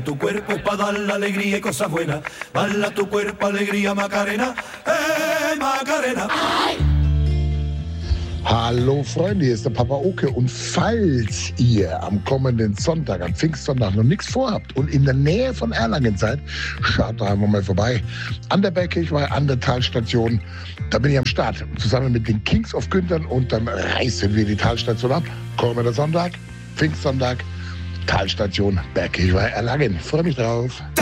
Tu cuerpo es para dar la alegría y cosas buenas. Bala tu cuerpo, alegría, Macarena. Macarena. Hallo Freunde, hier ist der Papa Oke und falls ihr am kommenden Sonntag, am Pfingstsonntag noch nichts vorhabt und in der Nähe von Erlangen seid, schaut doch einfach mal vorbei. An der Bergkirchweih, an der Talstation, da bin ich am Start. Zusammen mit den Kings of Günthern und dann reißen wir die Talstation ab. Kommender Sonntag, Pfingstsonntag, Talstation, Bergkirchweih, Erlangen. Freue mich drauf.